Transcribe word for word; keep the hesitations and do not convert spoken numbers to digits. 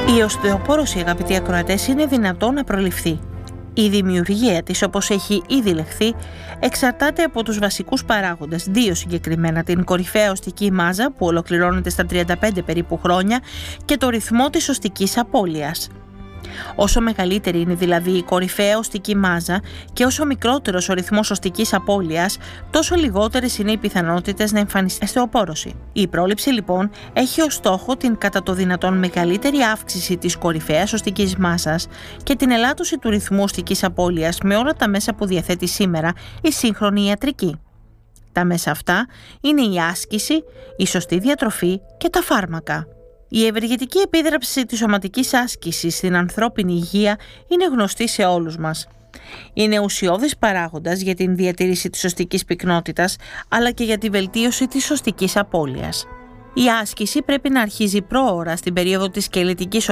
Η οστεοπόρωση, αγαπητοί ακροατές, είναι δυνατόν να προληφθεί. Η δημιουργία της, όπως έχει ήδη λεχθεί, εξαρτάται από τους βασικούς παράγοντες, δύο συγκεκριμένα: την κορυφαία οστική μάζα που ολοκληρώνεται στα τριάντα πέντε περίπου χρόνια και το ρυθμό της οστικής απώλειας. Όσο μεγαλύτερη είναι δηλαδή η κορυφαία οστική μάζα και όσο μικρότερος ο ρυθμός οστικής απώλειας, τόσο λιγότερες είναι οι πιθανότητες να εμφανιστεί οστεοπόρωση. Η πρόληψη λοιπόν έχει ως στόχο την κατά το δυνατόν μεγαλύτερη αύξηση της κορυφαίας οστικής μάζας και την ελάττωση του ρυθμού οστικής απώλειας με όλα τα μέσα που διαθέτει σήμερα η σύγχρονη ιατρική. Τα μέσα αυτά είναι η άσκηση, η σωστή διατροφή και τα φάρμακα. Η ευεργετική επίδραψη της σωματικής άσκησης στην ανθρώπινη υγεία είναι γνωστή σε όλους μας. Είναι ουσιώδης παράγοντας για την διατήρηση της οστικής πυκνότητας, αλλά και για τη βελτίωση της οστικής απώλειας. Η άσκηση πρέπει να αρχίζει πρόωρα στην περίοδο της σκελετικής